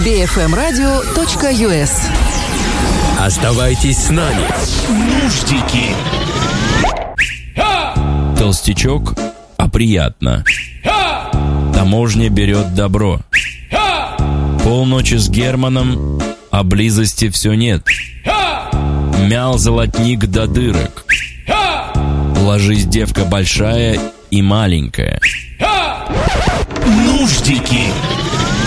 bfmradio.us. Оставайтесь с нами. Нуждики. Толстячок, а приятно. Таможня берет добро. Полночи с Германом, а близости все нет. Мял золотник до дырок. Ложись, девка большая и маленькая. Нуждики.